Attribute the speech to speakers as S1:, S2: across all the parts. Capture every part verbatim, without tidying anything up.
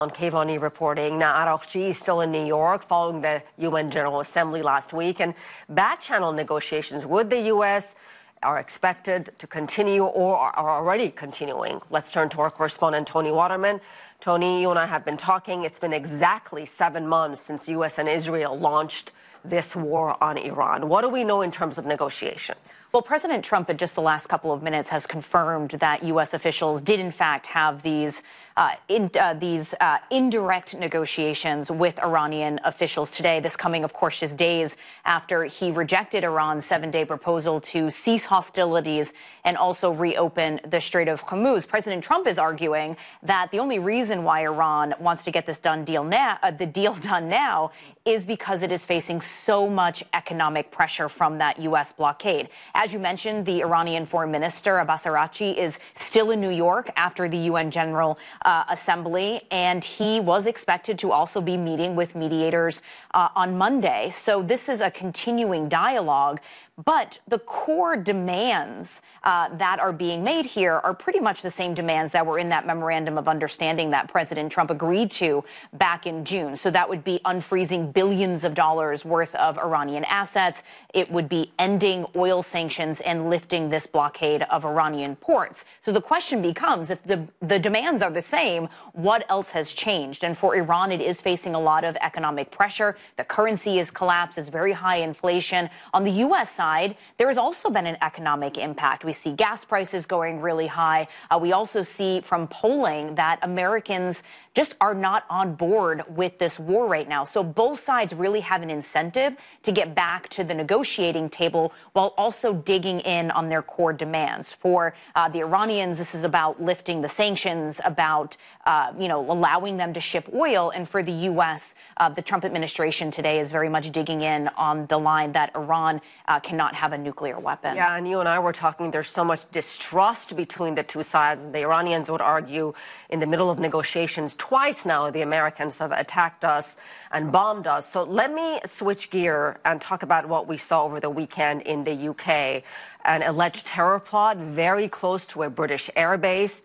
S1: On Kayvani reporting. Now, Araghchi is still in New York following the U N General Assembly last week, and back-channel negotiations with the U S are expected to continue or are already continuing. Let's turn to our correspondent, Tony Waterman. Tony, you and I have been talking. It's been exactly seven months since U S and Israel launched this war on Iran. What do we know in terms of negotiations?
S2: Well, President Trump in just the last couple of minutes has confirmed that U S officials did in fact have these uh, in, uh, these uh, indirect negotiations with Iranian officials today. This coming, of course, just days after he rejected Iran's seven-day proposal to cease hostilities and also reopen the Strait of Hormuz. President Trump is arguing that the only reason why Iran wants to get this done deal now, uh, the deal done now, is because it is facing so much economic pressure from that U S blockade. As you mentioned, the Iranian Foreign Minister Abbas Araghchi is still in New York after the U N General uh, Assembly, and he was expected to also be meeting with mediators uh, on Monday. So this is a continuing dialogue. But the core demands uh, that are being made here are pretty much the same demands that were in that memorandum of understanding that President Trump agreed to back in June. So that would be unfreezing billions of dollars worth of Iranian assets. It would be ending oil sanctions and lifting this blockade of Iranian ports. So the question becomes, if the, the demands are the same, what else has changed? And for Iran, it is facing a lot of economic pressure. The currency is collapsed. It's very high inflation. On the U S side, there has also been an economic impact. We see gas prices going really high. Uh, we also see from polling that Americans just are not on board with this war right now. So both sides really have an incentive to get back to the negotiating table while also digging in on their core demands. For uh, the Iranians, this is about lifting the sanctions, about uh, you know, allowing them to ship oil. And for the U S, uh, the Trump administration today is very much digging in on the line that Iran uh, cannot have a nuclear weapon.
S1: Yeah, and you and I were talking, there's so much distrust between the two sides. The Iranians would argue in the middle of negotiations, twice now the Americans have attacked us and bombed us. So let me switch gear and talk about what we saw over the weekend in the U K. An alleged terror plot very close to a British airbase.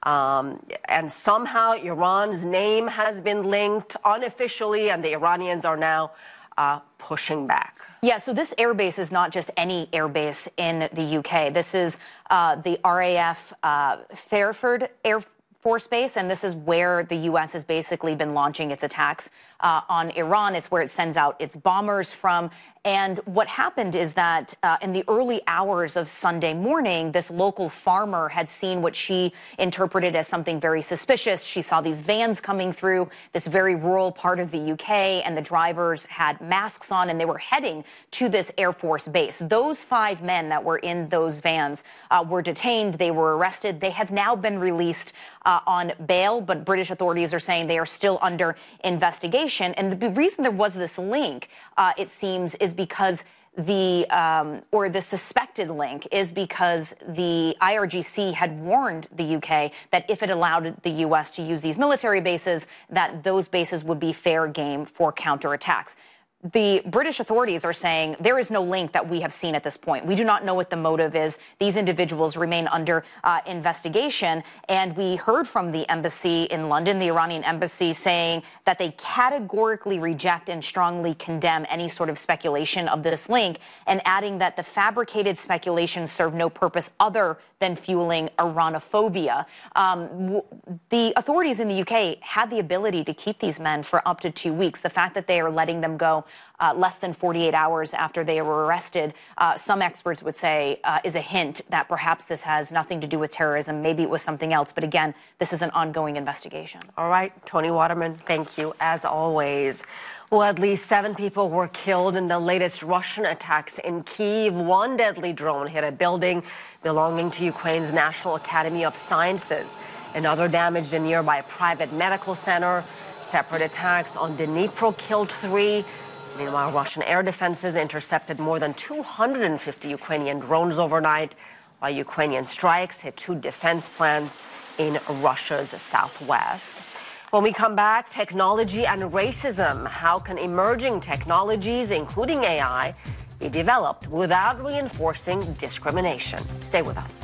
S1: Um, and somehow Iran's name has been linked unofficially, and the Iranians are now uh, pushing back.
S2: Yeah, so this airbase is not just any airbase in the U K. This is uh, the R A F uh, Fairford Air Force Base, and this is where the U S has basically been launching its attacks uh, on Iran. It's where it sends out its bombers from. And what happened is that uh, in the early hours of Sunday morning, this local farmer had seen what she interpreted as something very suspicious. She saw these vans coming through this very rural part of the U K, and the drivers had masks on, and they were heading to this Air Force base. Those five men that were in those vans uh, were detained. They were arrested. They have now been released uh, on bail, but British authorities are saying they are still under investigation. And the reason there was this link, uh, it seems, is because the um, or the suspected link is because the I R G C had warned the U K that if it allowed the U S to use these military bases, that those bases would be fair game for counterattacks. The British authorities are saying there is no link that we have seen at this point. We do not know what the motive is. These individuals remain under uh, investigation. And we heard from the embassy in London, the Iranian embassy, saying that they categorically reject and strongly condemn any sort of speculation of this link, and adding that the fabricated speculations serve no purpose other than fueling Iranophobia. Um, the authorities in the U K had the ability to keep these men for up to two weeks. The fact that they are letting them go Uh, less than forty-eight hours after they were arrested, uh, some experts would say uh, is a hint that perhaps this has nothing to do with terrorism. Maybe it was something else. But again, this is an ongoing investigation.
S1: All right. Tony Waterman, thank you as always. Well, at least seven people were killed in the latest Russian attacks in Kyiv. One deadly drone hit a building belonging to Ukraine's National Academy of Sciences. Another damaged a nearby private medical center. Separate attacks on Dnipro killed three. Meanwhile, Russian air defenses intercepted more than two hundred fifty Ukrainian drones overnight, while Ukrainian strikes hit two defense plants in Russia's southwest. When we come back, technology and racism. How can emerging technologies, including A I, be developed without reinforcing discrimination? Stay with us.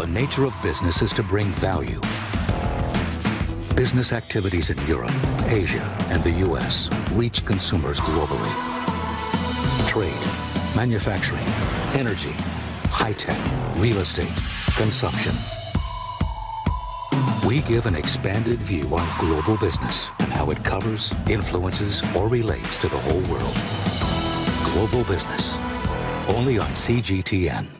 S3: nature of business is to bring value. Business activities in Europe, Asia, and the U S reach consumers globally. Trade, manufacturing, energy, high-tech, real estate, consumption. We give an expanded view on global business and how it covers, influences, or relates to the whole world. Global Business, only on C G T N.